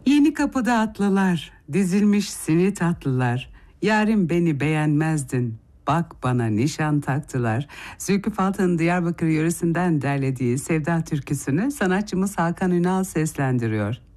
Yeni kapıda atlılar, dizilmiş sini tatlılar. Yarim beni beğenmezdin, bak bana nişan taktılar. Zülkü Falta'nın Diyarbakır yöresinden derlediği Sevda türküsünü sanatçımız Hakan Ünal seslendiriyor.